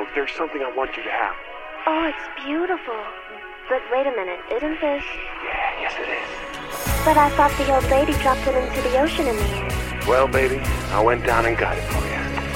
child, there's something I want you to have. Oh, it's beautiful. But wait a minute, isn't this... Yeah, yes it is. But I thought the old lady dropped it into the ocean in the end. Well, baby, I went down and got it for you.